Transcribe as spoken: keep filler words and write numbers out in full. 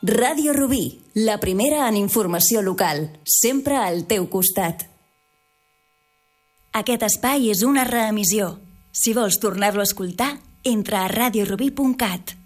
Ràdio Rubí, la primera en informació local, sempre al teu costat. Aquest espai és una reemissió. Si vols tornar-lo a escoltar, entra a radiorubí punt cat.